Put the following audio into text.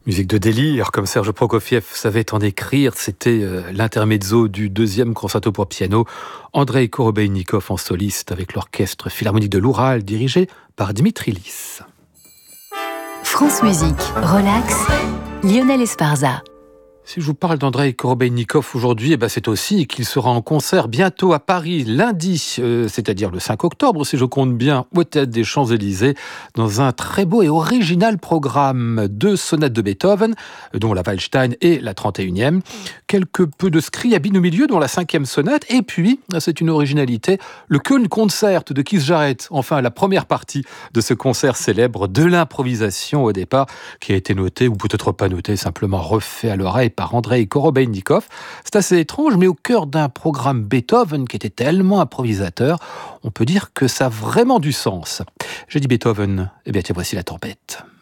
Musique de délire, comme Serge Prokofiev savait en écrire, c'était l'intermezzo du deuxième concerto pour piano, Andreï Korobeinikov en soliste avec l'orchestre philharmonique de l'Oural dirigé par Dimitri Lis. France Musique, relax, Lionel Esparza. Si je vous parle d'Andreï Korobeinikov aujourd'hui, c'est aussi qu'il sera en concert bientôt à Paris, lundi, c'est-à-dire le 5 octobre, si je compte bien, au Théâtre des Champs-Élysées, dans un très beau et original programme. 2 sonates de Beethoven, dont la Waldstein et la 31e, quelques peu de Scriabine au milieu, dont la 5e sonate, et puis, c'est une originalité, le Köln Concert de Keith Jarrett, enfin la première partie de ce concert célèbre, de l'improvisation au départ, qui a été notée, ou peut-être pas notée, simplement refait à l'oreille par Andreï Korobeinikov. C'est assez étrange, mais au cœur d'un programme Beethoven qui était tellement improvisateur, on peut dire que ça a vraiment du sens. J'ai dit Beethoven, tiens, voici la tempête.